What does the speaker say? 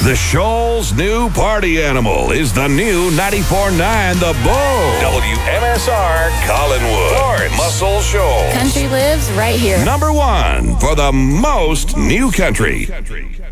The Shoal's new party animal is the new 94.9 The Bull. WMSR Collinwood. Lawrence. Muscle Shoals. Country lives right here. Number one for the most new country.